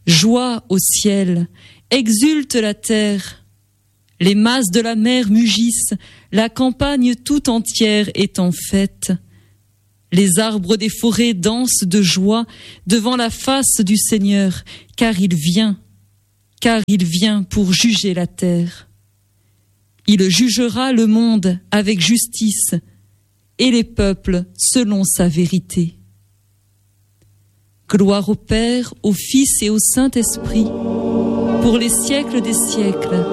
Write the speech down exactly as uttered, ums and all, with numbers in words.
Joie au ciel, exulte la terre. Les masses de la mer mugissent, la campagne tout entière est en fête. Les arbres des forêts dansent de joie devant la face du Seigneur, car il vient, car il vient pour juger la terre. Il jugera le monde avec justice et les peuples selon sa vérité. Gloire au Père, au Fils et au Saint-Esprit, pour les siècles des siècles.